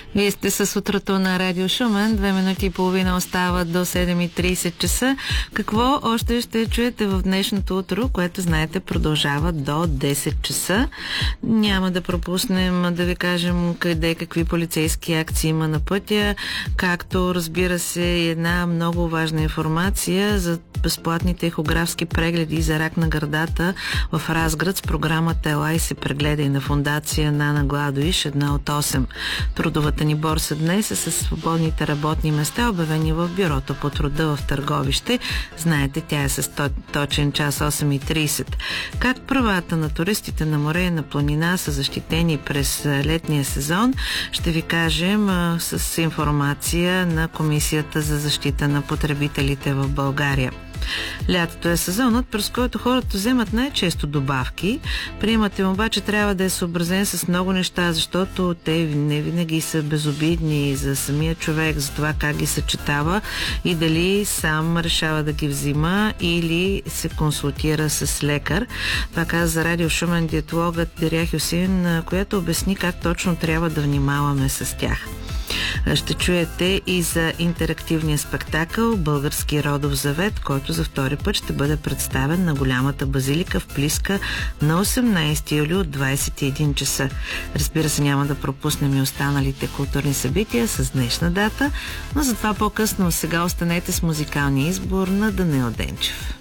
Вие сте с утрото на Радио Шумен. 2 минути и половина остават до 7:30 часа. Какво още ще чуете в днешното утро, което, знаете, продължава до 10 часа. Няма да пропуснем да ви кажем къде, какви полицейски акции има на пътя, както, разбира се, една много важна информация за безплатните ехографски прегледи за рак на гърдата в Разград с програмата Елай се прегледа и на фондация Нана Гладуиш, една от 8. Трудовата ни борса днес е с свободните работни места, обявени в бюрото по труда в Търговище. Знаете, тя е с точен час 8:30. Как правата на туристите на море и на планина са защитени през летния сезон, ще ви кажем с информация на Комисията за защита на потребителите в България. Лятото е сезонът, през който хората вземат най-често добавки. Приемът им обаче трябва да е съобразен с много неща, защото те не винаги са безобидни за самия човек, за това как ги съчетава и дали сам решава да ги взима или се консултира с лекар. Това каза за Радио Шумен диетологът Деря Хюсин, която обясни как точно трябва да внимаваме с тях. Ще чуете и за интерактивния спектакъл Български родов завет, който за втори път ще бъде представен на голямата базилика в Плиска на 18 юли от 21 часа. Разбира се, няма да пропуснем и останалите културни събития с днешна дата, но за това по-късно. Сега останете с музикалния избор на Даниел Денчев.